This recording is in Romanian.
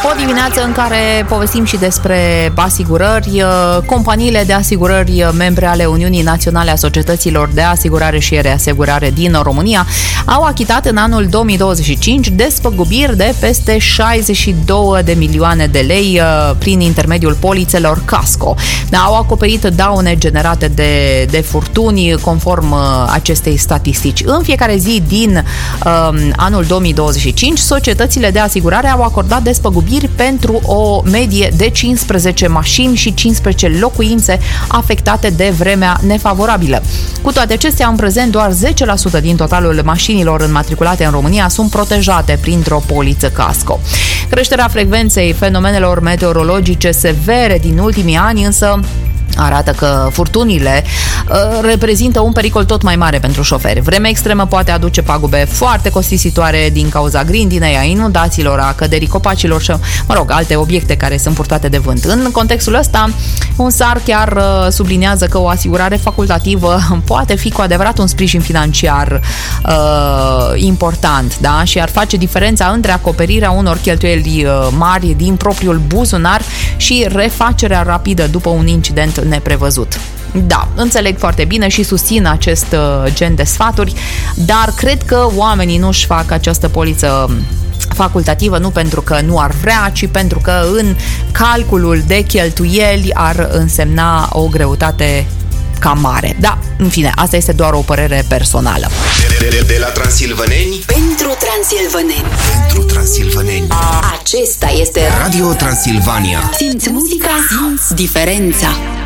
O dimineață în care povestim și despre asigurări. Companiile de asigurări membre ale Uniunii Naționale a Societăților de Asigurare și Reasigurare din România au achitat în anul 2025 despăgubiri de peste 62 de milioane de lei prin intermediul polițelor Casco. Au acoperit daune generate de furtuni conform acestei statistici. În fiecare zi din anul 2025, societățile de asigurare au acordat despăgubiri pentru o medie de 15 mașini și 15 locuințe afectate de vremea nefavorabilă. Cu toate acestea, în prezent, doar 10% din totalul mașinilor înmatriculate în România sunt protejate printr-o poliță Casco. Creșterea frecvenței fenomenelor meteorologice severe din ultimii ani însă arată că furtunile reprezintă un pericol tot mai mare pentru șoferi. Vremea extremă poate aduce pagube foarte costisitoare din cauza grindinei, a inundațiilor, a căderii copacilor și, alte obiecte care sunt purtate de vânt. În contextul ăsta, un SAR chiar subliniază că o asigurare facultativă poate fi cu adevărat un sprijin financiar important, da? Și ar face diferența între acoperirea unor cheltuieli mari din propriul buzunar și refacerea rapidă după un incident neprevăzut. Da, înțeleg foarte bine și susțin acest gen de sfaturi, dar cred că oamenii nu-și fac această poliță facultativă nu pentru că nu ar vrea, ci pentru că în calculul de cheltuieli ar însemna o greutate cam mare. Da, în fine, asta este doar o părere personală. De la transilvăneni pentru transilvăneni. Pentru transilvăneni. Acesta este Radio Transilvania. Simți muzica, simți diferența.